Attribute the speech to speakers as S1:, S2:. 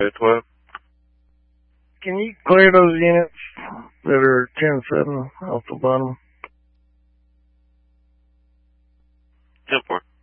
S1: 12.
S2: Can you clear those units that are 10-7 off the bottom?
S1: 10-4.